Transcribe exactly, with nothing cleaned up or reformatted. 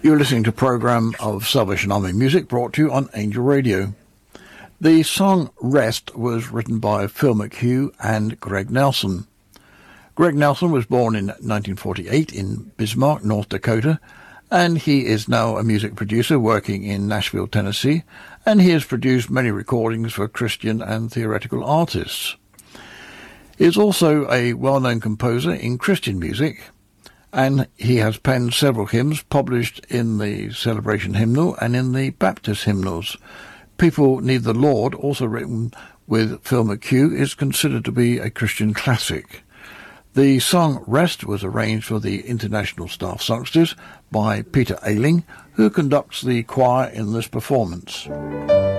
You're listening to a program of Salvation Army music brought to you on Angel Radio. The song Rest was written by Phil McHugh and Greg Nelson. Greg Nelson was born in nineteen forty-eight in Bismarck, North Dakota, and he is now a music producer working in Nashville, Tennessee, and he has produced many recordings for Christian and theoretical artists. He is also a well-known composer in Christian music, and he has penned several hymns published in the Celebration Hymnal and in the Baptist hymnals. People Need the Lord, also written with Phil McHugh, is considered to be a Christian classic. The song Rest was arranged for the International Staff Songsters by Peter Ayling, who conducts the choir in this performance.